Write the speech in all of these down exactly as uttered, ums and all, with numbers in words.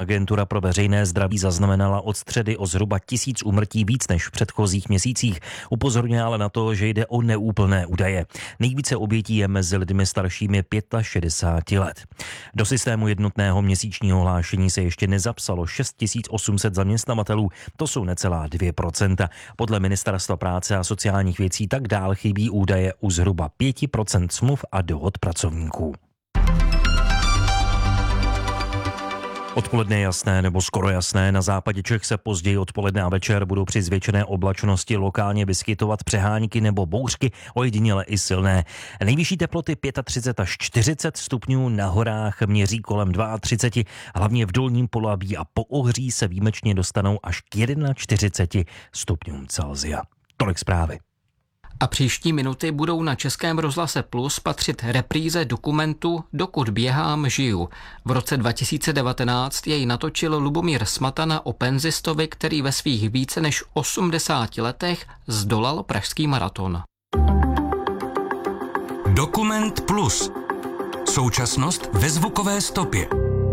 Agentura pro veřejné zdraví zaznamenala od středy o zhruba tisíc úmrtí víc než v předchozích měsících. Upozorňuje ale na to, že jde o neúplné údaje. Nejvíce obětí je mezi lidmi staršími šedesáti pěti let. Do systému jednotného měsíčního hlášení se ještě nezapsalo šest tisíc osm set zaměstnavatelů, to jsou necelá dvě procenta. Podle Ministerstva práce a sociálních věcí tak dál chybí údaje u zhruba pěti procent smluv a dohod pracovníků. Odpoledne jasné nebo skoro jasné, na západě Čech se později odpoledne a večer budou při zvětšené oblačnosti lokálně vyskytovat přehánky nebo bouřky, ojediněle i silné. Nejvyšší teploty třicet pět až čtyřicet stupňů, na horách měří kolem třicet dva, hlavně v dolním Polabí a po Ohří se výjimečně dostanou až k čtyřiceti jednomu stupňům Celsia. Tolik zprávy. A příští minuty budou na Českém rozhlase Plus patřit repríze dokumentu Dokud běhám, žiju. V roce dva tisíce devatenáct jej natočil Lubomír Smatana o penzistovi, který ve svých více než osmdesáti letech zdolal pražský maraton. Dokument Plus. Současnost ve zvukové stopě.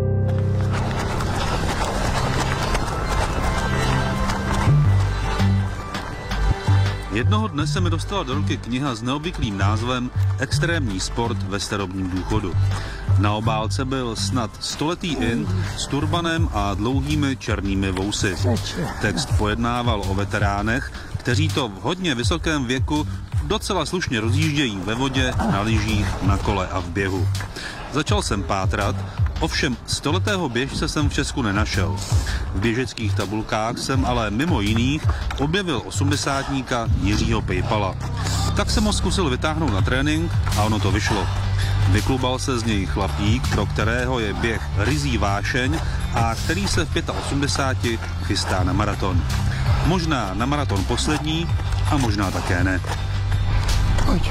Jednoho dne se mi dostala do ruky kniha s neobvyklým názvem Extrémní sport ve starobním důchodu. Na obálce byl snad stoletý Ind s turbanem a dlouhými černými vousy. Text pojednával o veteránech, kteří to v hodně vysokém věku docela slušně rozjíždějí ve vodě, na lyžích, na kole a v běhu. Začal jsem pátrat, ovšem stoletého běžce jsem v Česku nenašel. V běžeckých tabulkách jsem ale mimo jiných objevil osmdesátníka Jiřího Pejpala. Tak jsem ho zkusil vytáhnout na trénink a ono to vyšlo. Vyklubal se z něj chlapík, pro kterého je běh ryzí vášeň a který se v osmdesáti pěti chystá na maraton. Možná na maraton poslední a možná také ne. Pojď.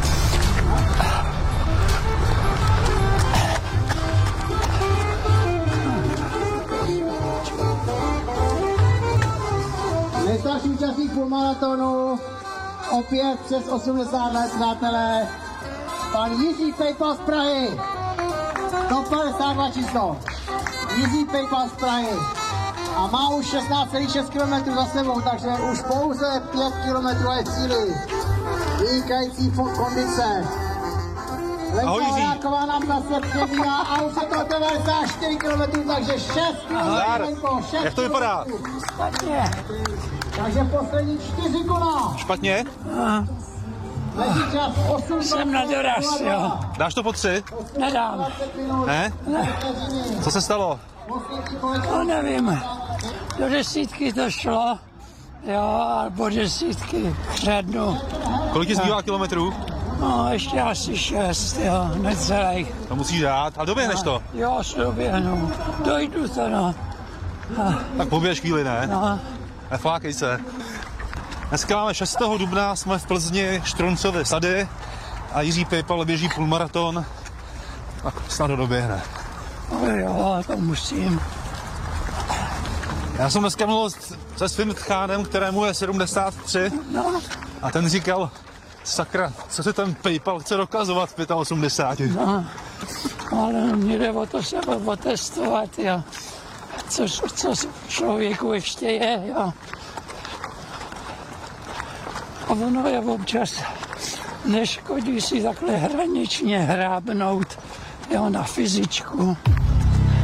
Nejstarší účastník půlmaratonu, opět přes osmdesát let, přátelé, pan Jiří Pejpal z Prahy, sto padesát dva číslo, Jiří Pejpal z Prahy a má už šestnáct celá šest kilometrů za sebou, takže už pouze pět kilometrů je cíli, vynikající kondice. Lenka Horáková nám zase přebíhá a už je to devadesát čtyři kilometrů, takže šest kilometrů. Jak to vypadá? Špatně. Takže poslední čtyři kola. Špatně? Mezičas osm. Jsem na doraz, jo. Dáš to po tři? Nedám. Ne? Co se stalo? No nevím. Do desítky to šlo, jo, a po desítky přednu. Kolik ti zbývá kilometrů? No, ještě asi šest, jo, necelých. To musíš dát. A doběhneš to? Jo, doběhnu. Dojdu to, no. A, Tak poběž chvíli, ne? no. Neflákej se. Dneska máme šestého dubna, jsme v Plzni, Štroncovy sady a Jiří Pejpal běží půlmaraton. Tak snad ho doběhne. No jo, to musím. Já jsem dneska mluvil se svým tchánem, kterému je sedmdesát tři No, a ten říkal, sakra, co se ten Pejpal chce dokazovat v osmdesáti pěti. no. Ale mě jde o to se otestovat, jo. Co, co člověku ještě je, jo. A ono je občas neškodí si takhle hraničně hrábnout, jo, na fyzičku.